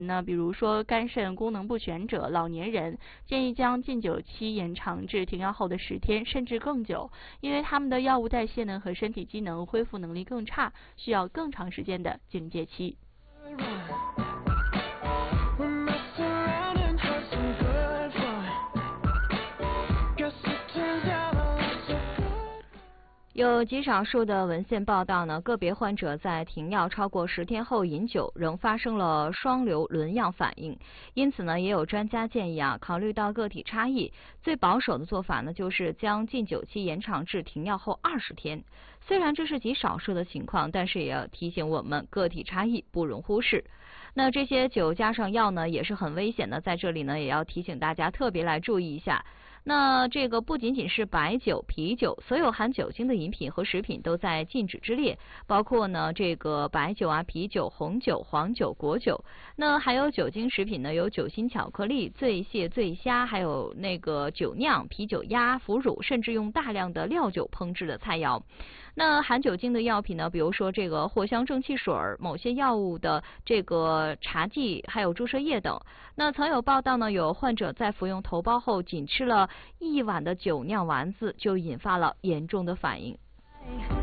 那比如说肝肾功能不全者、老年人，建议将禁酒期延长至停药后的10天甚至更久，因为他们的药物代谢呢和身体机能恢复能力更差，需要更长时间的警戒期。 有极少数的文献报道呢，个别患者在停药超过10天后饮酒，仍发生了双硫仑样反应。因此呢，也有专家建议考虑到个体差异，最保守的做法呢，就是将禁酒期延长至停药后20天。虽然这是极少数的情况，但是也要提醒我们，个体差异不容忽视。那这些酒加上药呢，也是很危险的，在这里呢，也要提醒大家特别来注意一下。那这个不仅仅是白酒、啤酒，所有含酒精的饮品和食品都在禁止之列，包括呢这个白酒啤酒、红酒、黄酒、果酒。那还有酒精食品呢，有酒心巧克力、醉蟹、醉虾，还有那个酒酿、啤酒鸭、腐乳，甚至用大量的料酒烹制的菜肴。那含酒精的药品呢，比如说这个藿香正气水、某些药物的这个茶剂，还有注射液等。那曾有报道呢，有患者在服用头孢后，仅吃了1碗的酒酿丸子，就引发了严重的反应。